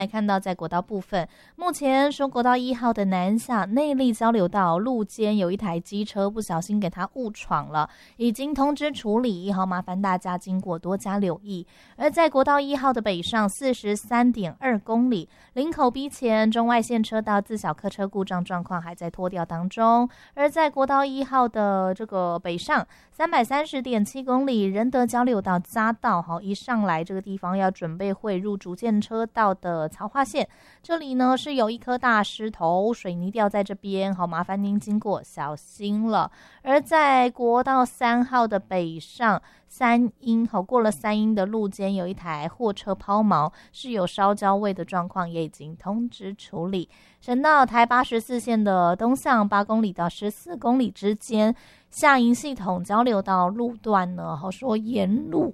来看到在国道部分，目前说国道1号的南下内坜交流道路肩有一台机车不小心给它误闯了，已经通知处理，好，麻烦大家经过多加留意。而在国道1号的北上 43.2 公里，林口 B 前中外线车道自小客车故障状况还在拖吊当中。而在国道1号的这个北上 330.7 公里，仁德交流道匝道，好，一上来这个地方要准备汇入主建车道的曹化线，这里呢是有一颗大石头，水泥掉在这边，好，麻烦您经过小心了。而在国道3号的北上三英，好，过了三英的路肩有一台货车抛锚，是有烧焦味的状况，也已经通知处理。省道台84线的东向8公里到14公里之间，下营系统交流道路段呢，好说沿路。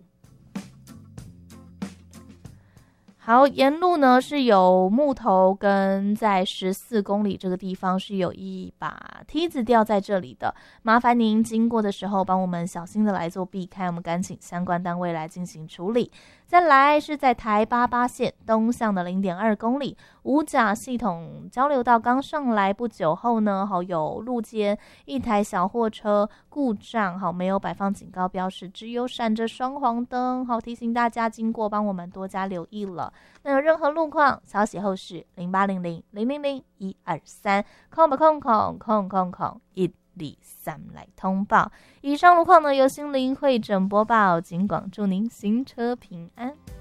好，沿路呢是有木头，跟在14公里这个地方是有一把梯子吊在这里的，麻烦您经过的时候帮我们小心的来做避开，我们赶紧相关单位来进行处理。再来是在台88线东向的 0.2 公里，五甲系统交流道刚上来不久后呢，好，有路肩一台小货车故障，好，没有摆放警告标识，只有闪着双黄灯，好，提醒大家经过帮我们多加留意了。那有任何路况，小写后事0800-000-123，空123来通报。以上路况呢由心灵会诊播报，警广祝您行车平安。